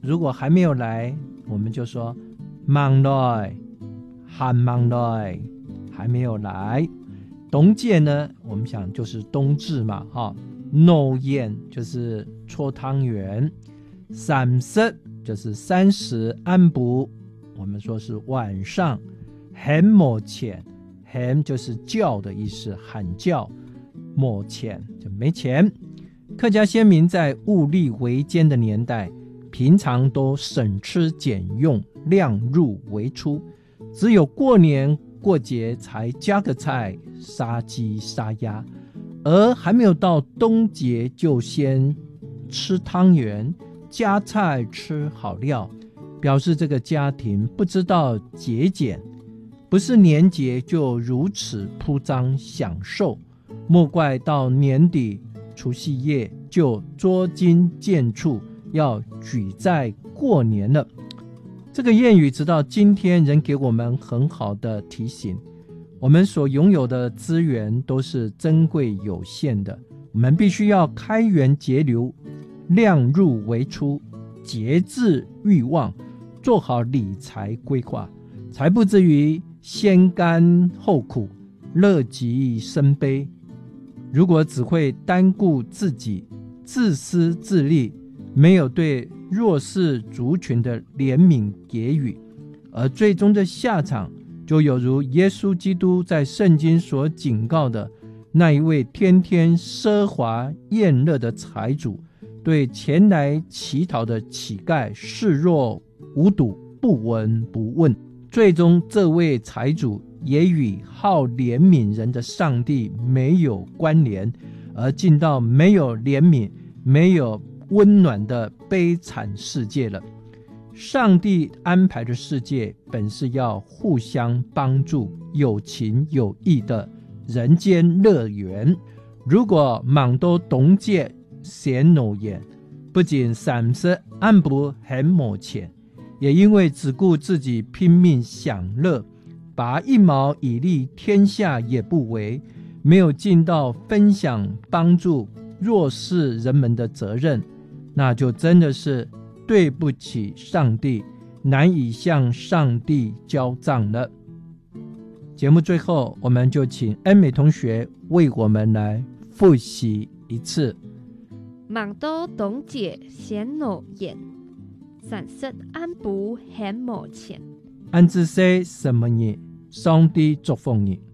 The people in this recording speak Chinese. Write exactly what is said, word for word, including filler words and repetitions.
如果还没有来，我们就说忙来，还忙来，还没有来。冬节呢，我们想就是冬至嘛，哈。弄宴就是搓汤圆，三十就是三十安补，我们说是晚上。喊没钱，喊就是叫的意思，喊叫，没钱就没钱。客家先民在物力维艰的年代，平常都省吃俭用，量入为出，只有过年过节才加个菜，杀鸡杀鸭，而还没有到冬节就先吃汤圆，加菜吃好料，表示这个家庭不知道节俭，不是年节就如此铺张享受，莫怪到年底除夕夜就捉襟见肘，要举债过年了。这个谚语直到今天仍给我们很好的提醒，我们所拥有的资源都是珍贵有限的，我们必须要开源节流，量入为出，节制欲望，做好理财规划，才不至于先甘后苦，乐极生悲。如果只会单顾自己，自私自利，没有对弱势族群的怜悯给予，而最终的下场就有如耶稣基督在圣经所警告的那一位天天奢华宴乐的财主，对前来乞讨的乞丐视若无睹，不闻不问。最终这位财主也与好怜悯人的上帝没有关联，而进到没有怜悯没有温暖的悲惨世界了。上帝安排的世界本是要互相帮助，有情有义的人间乐园。如果忙都冬节闲挪眼，不仅三十安不很没钱，也因为只顾自己拼命享乐，拔一毛以利天下也不为，没有尽到分享帮助弱势人们的责任，那就真的是对不起上帝，难以向上帝交账了。节目最后，我们就请恩美同学为我们来复习一次。 忙都冬节闲挪眼，三十安补很没钱。 安子说什么呢？上帝祝福你。